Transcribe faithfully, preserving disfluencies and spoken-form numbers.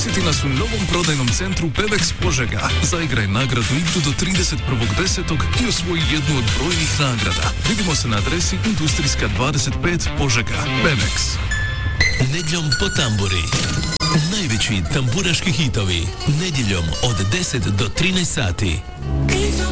Posjeti nas u novom prodajnom centru Pevex Požega. Zaigraj nagradu igru do trideset prvog desetog i osvoji jednu od brojnih nagrada. Vidimo se na adresi Industrijska dvadeset pet Požega. Pevex. Nedjeljom po tamburi. Najveći tamburaški hitovi. Nedjeljom od deset do trinaest sati.